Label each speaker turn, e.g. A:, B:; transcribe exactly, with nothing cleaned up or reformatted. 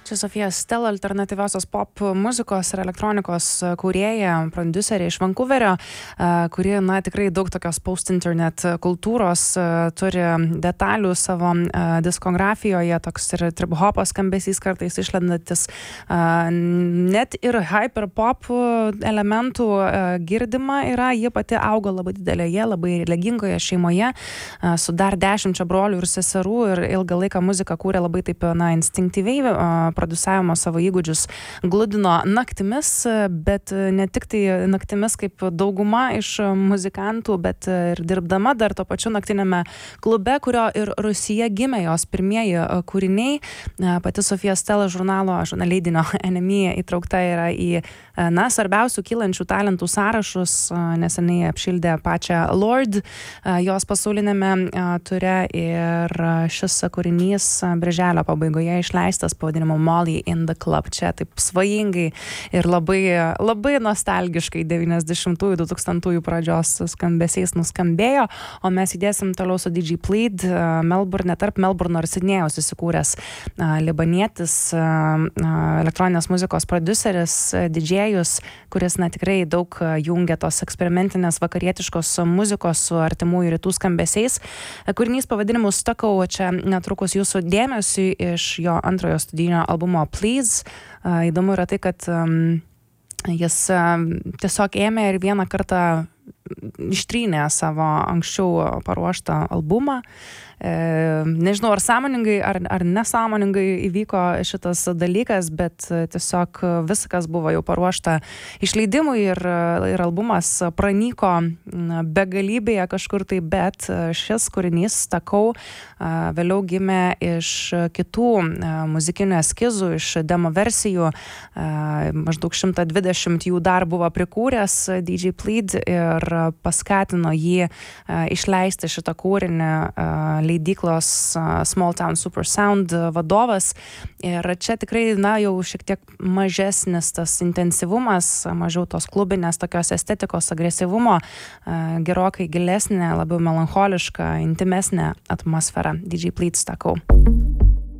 A: Čia Sofija Stella, alternatyviosios pop muzikos ir elektronikos kūrėja, prodiuserė iš Vankuverio, kuri, na, tikrai daug tokios post-internet kultūros turi detalių savo diskografijoje, toks ir trip-hopas skambesys kartais išlendantis, net ir hyper-pop elementų girdima yra, ji pati augo labai didelėje, labai religingoje šeimoje, su dar dešimčia brolių ir seserų ir ilgą laiką muziką kūrė labai taip, na, instinktyviai, produsavimo savo įgūdžius gludino naktimis, bet ne tik tai naktimis kaip dauguma iš muzikantų, bet ir dirbdama dar to pačiu naktinėme klube, kurio ir Rusija gimė jos pirmieji kūriniai. Pati Sofija Stella žurnalo, leidinio Enemy įtraukta yra į, na, svarbiausių kylančių talentų sąrašus, neseniai apšildė pačią Lord jos pasaulinėme ture ir šis kūrinys birželio pabaigoje išleistas pavadinimu Molly in the Club. Čia taip svajingai ir labai, labai nostalgiškai devyniasdešimtųjų, dutūkstantųjų pradžios skambesiais nuskambėjo, o mes įdėsim toliau su D J Plead, Melbourne, tarp Melbourne ir Sidnėjaus įsikūręs libanietis, elektroninės muzikos prodiuseris, didžėjus, kuris, na, tikrai daug jungia tos eksperimentinės vakarietiškos muzikos su artimųjų rytų skambesiais. Kūrinys pavadinimu Stucco čia netrukus jūsų dėmesiui iš jo antrojo studijinio albumo Please. Įdomu yra tai, kad um, jis um, tiesiog ėmė ir vieną kartą ištrynė savo anksčiau paruoštą albumą. E, nežinau, ar sąmoningai, ar, ar nesąmoningai įvyko šitas dalykas, bet tiesiog viskas buvo jau paruošta išleidimui ir, ir albumas pranyko begalybėje kažkur tai, bet šis kūrinys Stucco vėliau gimė iš kitų muzikinių eskizų, iš demo versijų, maždaug šimtas dvidešimt jų dar buvo prikūręs D J Plead ir paskatino jį išleisti šitą kūrinį leidyklos Small Town Super Sound vadovas. Ir čia tikrai, na, jau šiek tiek mažesnis tas intensyvumas, mažiau tos klubinės tokios estetikos agresyvumo, gerokai gilesnė, labiau melancholiška, intimesnė atmosfera. D J Plead Stucco.